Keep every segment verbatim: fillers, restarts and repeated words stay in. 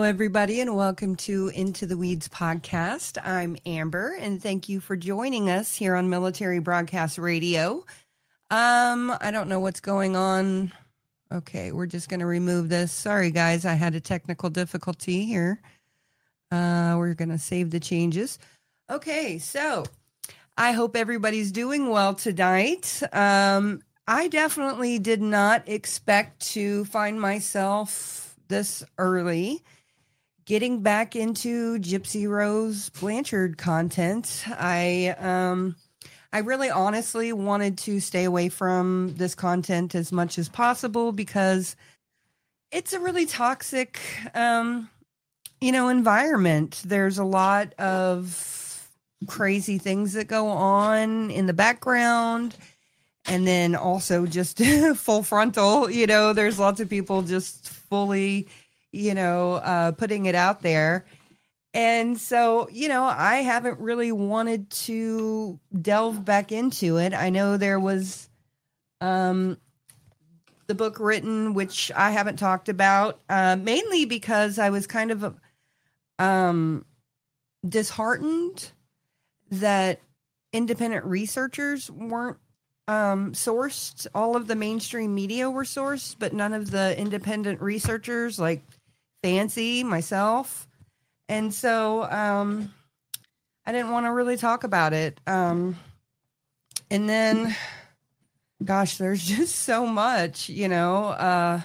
everybody, and welcome to Into the Weeds podcast. I'm Amber, and thank you for joining us here on Military Broadcast Radio. Um, I don't know what's going on. Okay, we're just going to remove this. Sorry, guys, I had a technical difficulty here. Uh, we're going to save the changes. Okay, so I hope everybody's doing well tonight. Um, I definitely did not expect to find myself this early getting back into Gypsy Rose Blanchard content. I um I really honestly wanted to stay away from this content as much as possible because it's a really toxic um you know environment. There's a lot of crazy things that go on in the background, and then also just full frontal, you know, there's lots of people just fully, you know, uh, putting it out there. And so, you know, I haven't really wanted to delve back into it. I know there was um, the book written, which I haven't talked about, uh, mainly because I was kind of um, disheartened that independent researchers weren't um, sourced. All of the mainstream media were sourced, but none of the independent researchers like Fancy, myself. And so um, I didn't want to really talk about it. Um, and then, gosh, there's just so much, you know. Uh,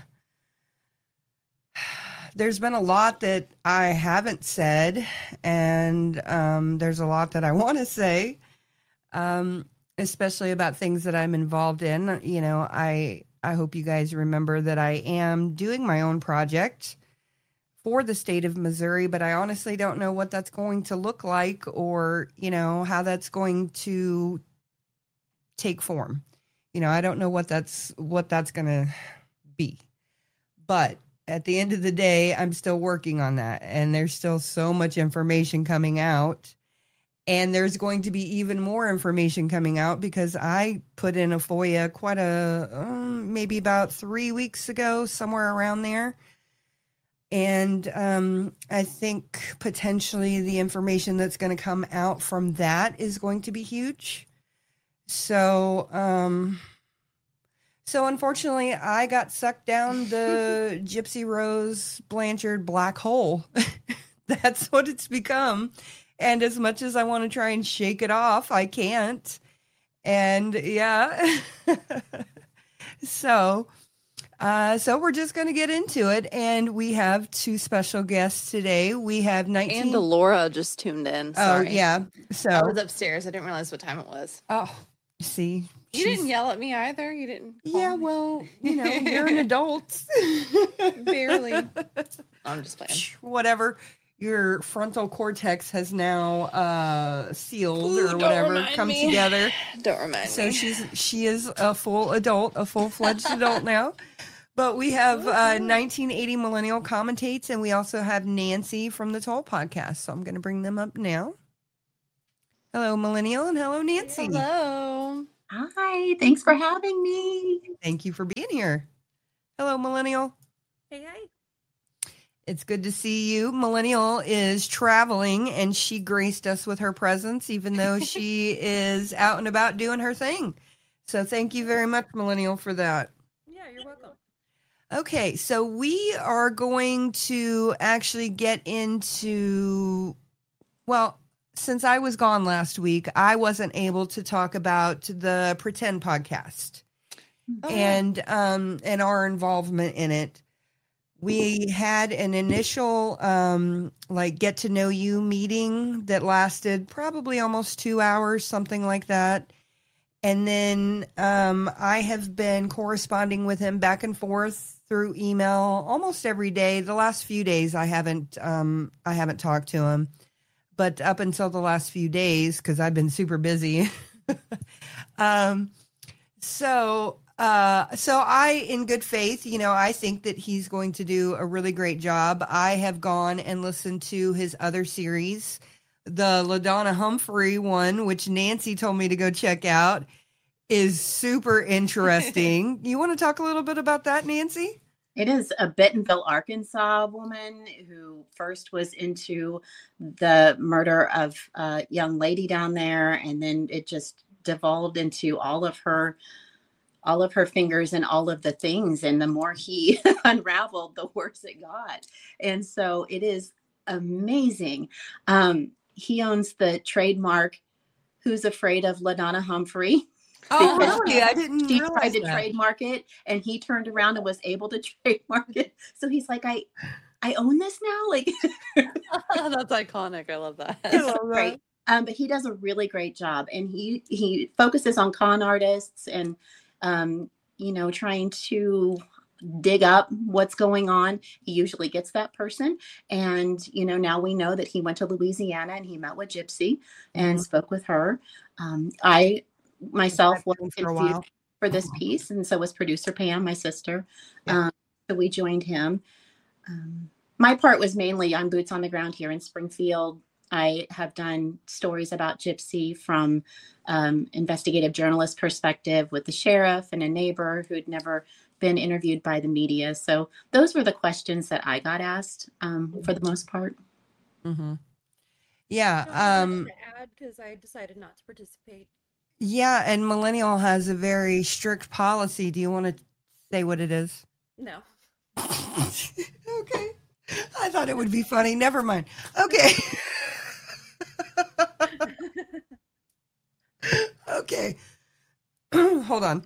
there's been a lot that I haven't said, and um, there's a lot that I want to say, um, especially about things that I'm involved in. You know, I I hope you guys remember that I am doing my own project for the state of Missouri, but I honestly don't know what that's going to look like, or, you know, how that's going to take form. You know, I don't know what that's, what that's going to be, but at the end of the day, I'm still working on that, and there's still so much information coming out, and there's going to be even more information coming out because I put in a FOIA quite a, um, maybe about three weeks ago, somewhere around there. And um, I think potentially the information that's going to come out from that is going to be huge. So, um, so unfortunately, I got sucked down the Gypsy Rose Blanchard black hole. That's what it's become. And as much as I want to try and shake it off, I can't. And yeah. so... Uh, so we're just going to get into it, and we have two special guests today. We have nineteen... And Laura just tuned in. Sorry. Oh, yeah. So I was upstairs. I didn't realize what time it was. Oh, see. You didn't yell at me either. You didn't. Yeah, me. well, you know, you're an adult. Barely. I'm just playing. Whatever. Your frontal cortex has now uh, sealed Ooh, or whatever, come me. together. Don't remind so me. So she's she is a full adult, a full-fledged adult now. But we have uh, nineteen eighty Millennial Commentates, and we also have Nancy from the Toll Podcast. So I'm going to bring them up now. Hello, Millennial, and hello, Nancy. Hello. Hi, thanks for having me. Thank you for being here. Hello, Millennial. Hey, hi. It's good to see you. Millennial is traveling, and she graced us with her presence, even though she is out and about doing her thing. So thank you very much, Millennial, for that. Yeah, you're welcome. Okay, so we are going to actually get into, well, since I was gone last week, I wasn't able to talk about the Pretend podcast oh, and um, and our involvement in it. We had an initial um, like get to know you meeting that lasted probably almost two hours, something like that. And then um, I have been corresponding with him back and forth through email almost every day. The last few days, I haven't um, I haven't talked to him, but up until the last few days, because I've been super busy. um, so uh, so I, in good faith, you know, I think that he's going to do a really great job. I have gone and listened to his other series, the LaDonna Humphrey one, which Nancy told me to go check out, is super interesting. You want to talk a little bit about that, Nancy? It is a Bentonville, Arkansas woman who first was into the murder of a young lady down there, and then it just devolved into all of her all of her fingers and all of the things. And the more he unraveled, the worse it got. And so it is amazing. Um, he owns the trademark Who's Afraid of LaDonna Humphrey. Oh, Because really? I didn't She realize tried to that. trademark it, and he turned around and was able to trademark it. So he's like, I, I own this now. Like, That's iconic. I love that. I love that. great. Um, but he does a really great job, and he he focuses on con artists and, um, you know, trying to dig up what's going on. He usually gets that person, and you know, now we know that he went to Louisiana and he met with Gypsy and Mhm. spoke with her. Um, I myself was I've known for a confused while. for this piece, and so was producer Pam, my sister. Yeah. Um, so we joined him. Um, my part was mainly I'm boots on the ground here in Springfield. I have done stories about Gypsy from um, investigative journalist perspective with the sheriff and a neighbor who'd never been interviewed by the media. So those were the questions that I got asked um, for the most part. Mm-hmm. Yeah. I don't have Um, much to add because I decided not to participate. yeah. And Millennial has a very strict policy. Do you want to say what it is? No. Okay. I thought it would be funny. Never mind. Okay. Okay. Hold on.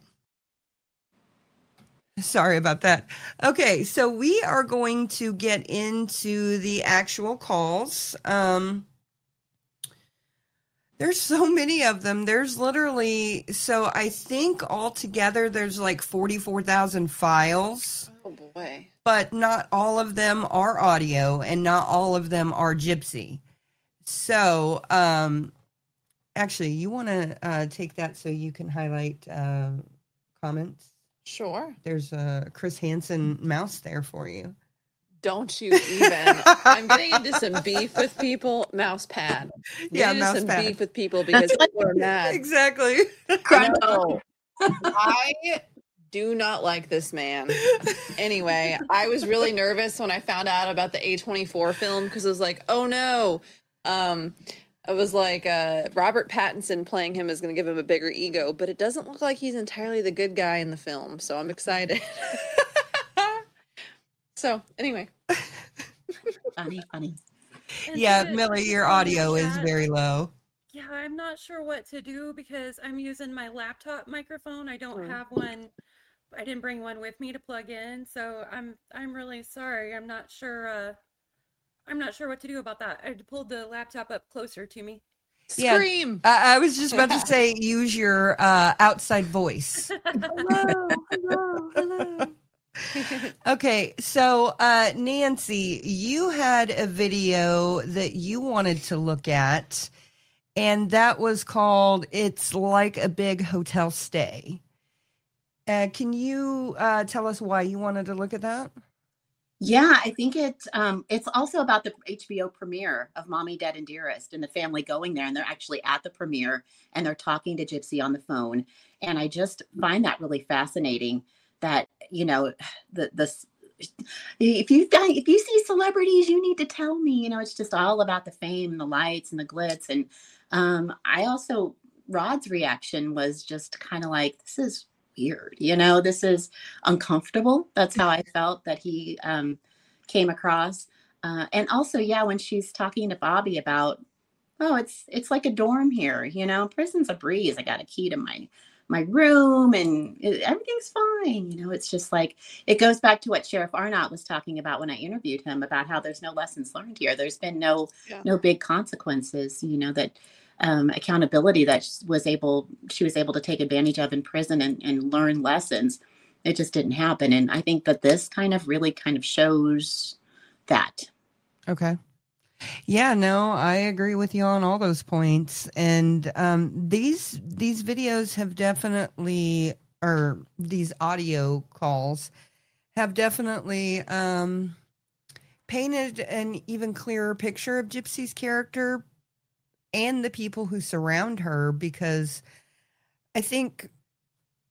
Sorry about that. Okay, so we are going to get into the actual calls. Um, there's so many of them. There's literally, so I think altogether there's like forty-four thousand files, Oh boy. but not all of them are audio and not all of them are Gypsy. So, um, actually, you want to uh, take that so you can highlight uh, comments? Sure. There's a Chris Hansen mouse there for you. Don't you even. I'm getting into some beef with people. Mouse pad. Yeah, Getting into mouse some pad. beef with people because people are mad. Exactly. No. I do not like this man. Anyway, I was really nervous when I found out about the A twenty-four film because I was like, oh no. Um, I was like, uh, Robert Pattinson playing him is going to give him a bigger ego, but it doesn't look like he's entirely the good guy in the film, so I'm excited. So, anyway. Funny, funny. And Yeah, to- Millie, your to audio is that, very low. Yeah, I'm not sure what to do because I'm using my laptop microphone. I don't Mm. have one. I didn't bring one with me to plug in, so I'm I'm really sorry. I'm not sure. Uh, I'm not sure what to do about that. I pulled the laptop up closer to me. Yeah. Scream! I, I was just about to say, use your uh, outside voice. Hello, hello, hello. Okay, so uh, Nancy, you had a video that you wanted to look at, and that was called "It's Like a Big Hotel Stay." Uh, can you uh, tell us why you wanted to look at that? Yeah, I think it. Um, it's also about the H B O premiere of Mommy, Dad, and Dearest, and the family going there, and they're actually at the premiere, and they're talking to Gypsy on the phone, and I just find that really fascinating. That you know, the the if you if you see celebrities, you need to tell me. You know, it's just all about the fame and the lights and the glitz, and um, I also Rod's reaction was just kind of like, this is weird, you know, this is uncomfortable. That's how I felt that he um, came across. Uh, and also, yeah, when she's talking to Bobby about, oh, it's it's like a dorm here, you know, prison's a breeze. I got a key to my my room and it, everything's fine. You know, it's just like, it goes back to what Sheriff Arnott was talking about when I interviewed him about how there's no lessons learned here. There's been no Yeah. no big consequences, you know, that um, accountability that was able, she was able to take advantage of in prison and, and learn lessons. It just didn't happen. And I think that this kind of really kind of shows that. Okay. Yeah, no, I agree with you on all those points. And um, these these videos have definitely, or these audio calls have definitely um, painted an even clearer picture of Gypsy's character and the people who surround her, because I think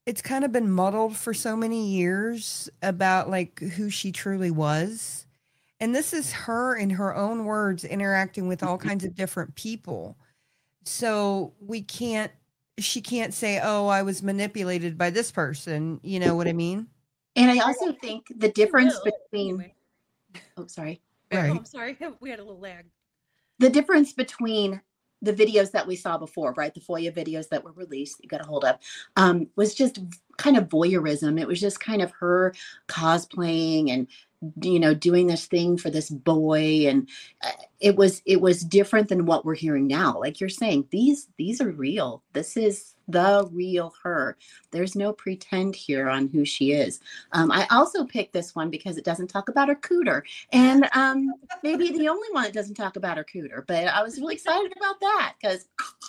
it's kind of been muddled for so many years about like who she truly was. And this is her in her own words interacting with all kinds of different people. So we can't, she can't say, oh, I was manipulated by this person. You know what I mean? And I also think the difference will, between, anyway. oh, sorry. Oh, Right. I'm sorry. We had a little lag. The difference between the videos that we saw before, right? The FOIA videos that were released, that you got a hold of, um, was just kind of voyeurism. It was just kind of her cosplaying and, you know, doing this thing for this boy. And uh, it was, it was different than what we're hearing now. Like you're saying, these, these are real. This is the real her. There's no pretend here on who she is. Um, I also picked this one because it doesn't talk about her cooter, and um, maybe the only one that doesn't talk about her cooter. But I was really excited about that because,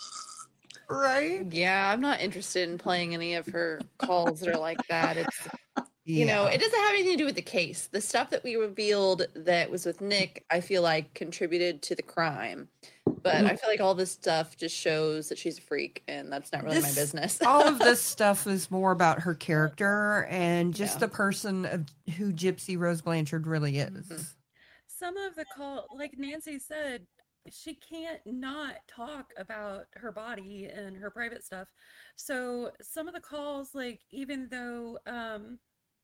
Right. Yeah, I'm not interested in playing any of her calls that are like that. It's, you know, Yeah. it doesn't have anything to do with the case. The stuff that we revealed that was with Nick, I feel like contributed to the crime. But I feel like all this stuff just shows that she's a freak, and that's not really my This- business. all of this stuff is more about her character and just Yeah. the person of who Gypsy Rose Blanchard really is. Mhm. Some of the call, like Nancy said, she can't not talk about her body and her private stuff. So some of the calls, like even though, um,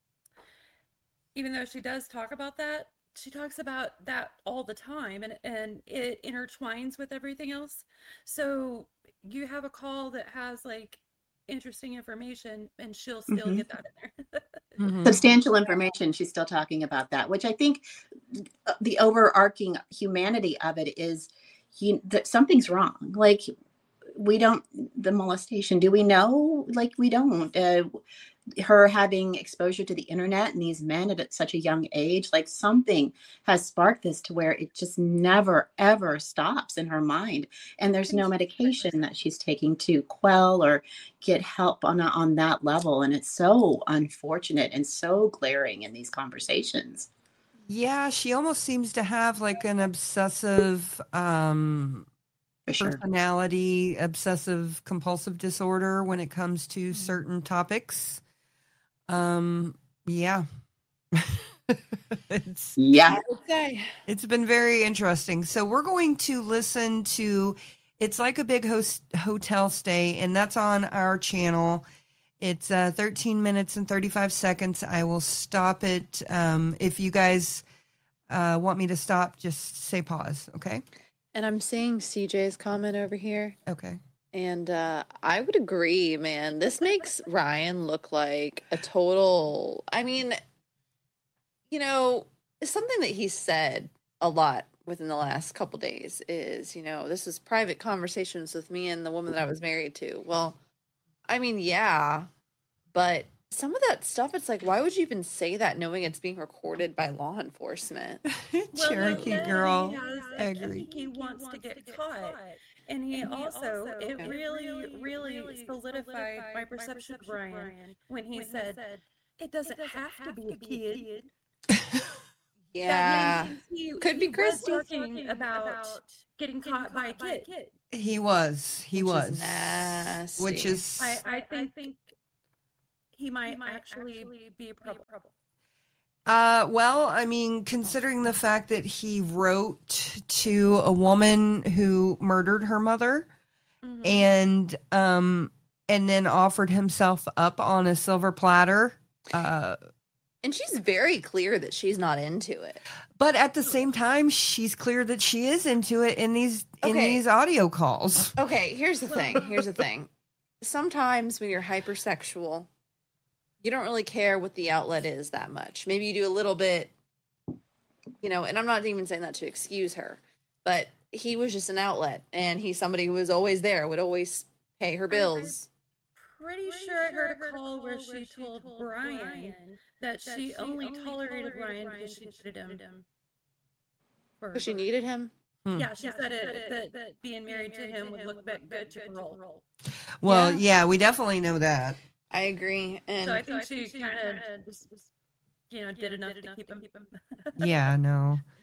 even though she does talk about that, she talks about that all the time, and and it intertwines with everything else. So you have a call that has like interesting information, and she'll still Mhm. get that in there. Mhm. substantial information, she's still talking about that, which I think uh, the overarching humanity of it is he, that something's wrong. Like we don't, the molestation, do we know? Like we don't. Uh, her having exposure to the internet and these men at such a young age, like something has sparked this to where it just never ever stops in her mind, and there's no medication that she's taking to quell or get help on a, on that level. And it's so unfortunate and so glaring in these conversations. Yeah, she almost seems to have like an obsessive um For sure. personality, obsessive compulsive disorder when it comes Mm-hmm. to certain topics. Um, yeah. it's Yeah. I would say. it's been very interesting. So we're going to listen to It's Like a Big Host Hotel Stay, and that's on our channel. It's uh, thirteen minutes and thirty-five seconds. I will stop it. Um, if you guys uh, want me to stop, just say pause. Okay. And I'm seeing C J's comment over here. Okay. And uh, I would agree, man. This makes Ryan look like a total. I mean, you know, something that he said a lot within the last couple days is, you know, this is private conversations with me and the woman that I was married to. Well, I mean, yeah, but some of that stuff, it's like, why would you even say that knowing it's being recorded by law enforcement? Well, Cherokee then girl. he has- I agree. He wants to get caught. And he also, it really, really solidified my perception of Brian when he said, it doesn't have to be a kid. Yeah. That means he, Could he be was Christy. talking about getting caught by a kid. He was. He Which was. is nasty. Which is. I, I think he might actually be a problem. Uh, well, I mean, considering the fact that he wrote to a woman who murdered her mother Mhm. and um and then offered himself up on a silver platter. Uh, And she's very clear that she's not into it. but at the same time, she's clear that she is into it in these in Okay. these audio calls. Okay, here's the thing. Here's the thing. Sometimes when you're hypersexual, you don't really care what the outlet is that much. Maybe you do a little bit, you know, and I'm not even saying that to excuse her, but he was just an outlet, and he's somebody who was always there, would always pay her bills. Pretty sure I heard a call where she told Brian that she only tolerated Brian because she needed him. for Because she her. needed him. Hmm. Yeah, she said it, that, that being married to him would look back good to her role. Well, Yeah. yeah, we definitely know that. I agree. And So I think she kind of, you know, did enough to keep him. Yeah, no.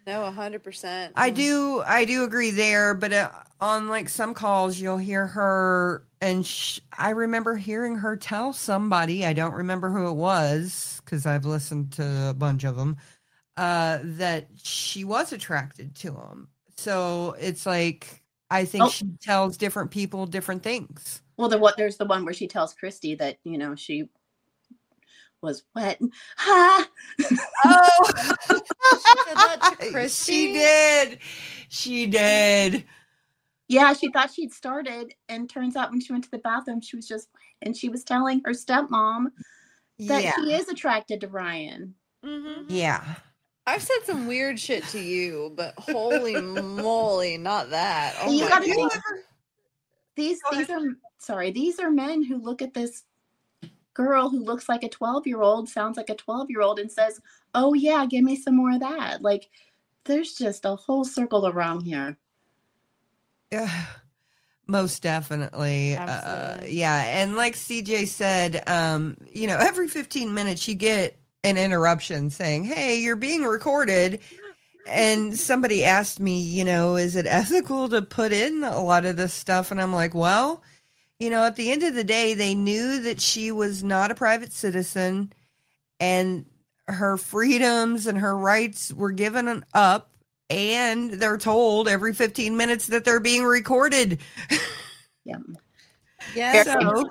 No, a hundred percent. I do, I do agree there, but uh, on like some calls, you'll hear her, and sh- I remember hearing her tell somebody, I don't remember who it was, because I've listened to a bunch of them, uh, that she was attracted to him. So it's like, I think Oh. she tells different people different things. Well, the what there's the one where she tells Christy that, you know, she was wet. Ha! Oh, She said that to Christy? She did. She did. Yeah, she thought she'd started, and turns out when she went to the bathroom, she was just, and she was telling her stepmom that Yeah. she is attracted to Ryan. Mm-hmm. Yeah. I've said some weird shit to you, but holy moly, not that. Oh You my gotta God. think, these Go these are sorry, these are men who look at this girl who looks like a twelve year old, sounds like a twelve year old, and says, "Oh yeah, give me some more of that." Like, there's just a whole circle of wrong here. Yeah, most definitely. Uh, Absolutely. yeah. And like C J said, um, you know, every fifteen minutes you get an interruption saying, hey, you're being recorded. And somebody asked me, you know, is it ethical to put in a lot of this stuff? And I'm like, well, you know, at the end of the day, they knew that she was not a private citizen and her freedoms and her rights were given up. And they're told every fifteen minutes that they're being recorded. Yeah. Yeah, So- I don't,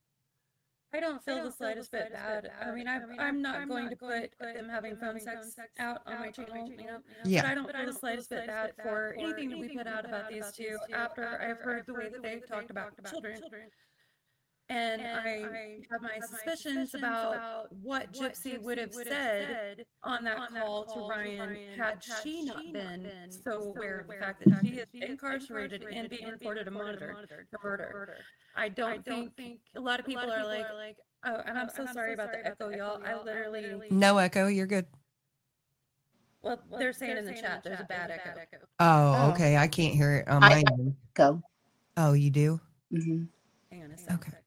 I don't feel the slightest bit bad. I mean, I'm, I'm not going to put them having phone sex out on my channel, you know. But Yeah. I don't feel the slightest bit bad for anything that we put out about these two after I've heard the way that they've talked about children. And I have my suspicions about what Gypsy would have said on that call to Ryan had she not been so aware of the fact that she is incarcerated and being reported and monitored for murder. I don't think a lot of people are like, oh, and I'm so sorry about the echo, y'all. I literally, No echo. You're good. well, they're saying in the chat there's a bad echo. Oh, Oh. okay. I can't hear it on I- my end. Go. Oh, you do? Mm-hmm. Hang on a second. Okay.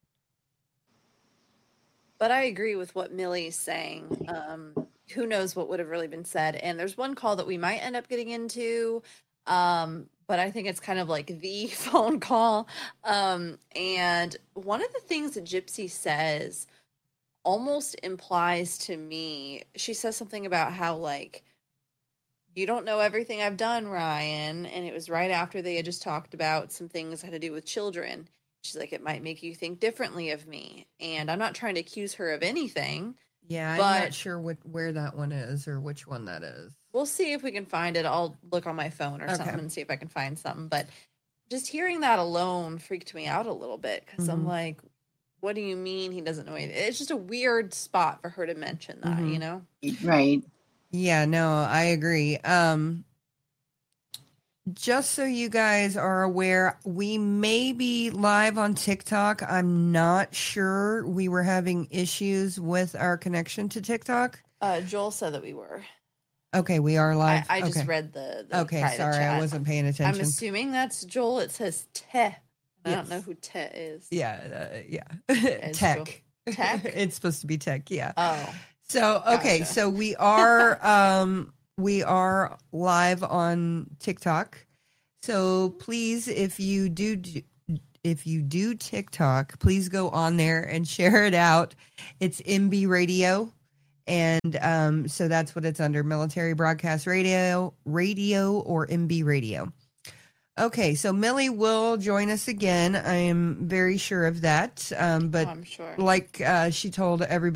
but I agree with what Millie's saying. Um, who knows what would have really been said? And there's one call that we might end up getting into, um, but I think it's kind of like the phone call. Um, and one of the things that Gypsy says almost implies to me, she says something about how, like, you don't know everything I've done, Ryan. And it was right after they had just talked about some things that had to do with children. She's like, it might make you think differently of me. And I'm not trying to accuse her of anything. Yeah, I'm But- not sure what where that one is or which one that is. We'll see if we can find it. I'll look on my phone or Okay. something and see if I can find something. But just hearing that alone freaked me out a little bit because I'm Mhm. like, what do you mean he doesn't know anything? It's just a weird spot for her to mention that, Mhm. you know? Right. Yeah, no, I agree. Um, just so you guys are aware, we may be live on TikTok. I'm not sure. We were having issues with our connection to TikTok. Uh, Joel said that we were. Okay, we are I, live. I just okay. read the, the Okay, private sorry, I chat. wasn't paying I'm attention. assuming that's Joel. It says te. I Yes. don't know who te is. Yeah, uh, yeah. It's Tech. Tech? It's supposed to be tech. Yeah. Oh, So okay, Gotcha. so we are um we are live on TikTok. So please, if you do do- if you do TikTok, please go on there and share it out. It's M B Radio. And um, so that's what it's under, Military Broadcast Radio, Radio or M B Radio. Okay, so Millie will join us again. I am very sure of that. Um, but I'm sure. like uh, she told everybody.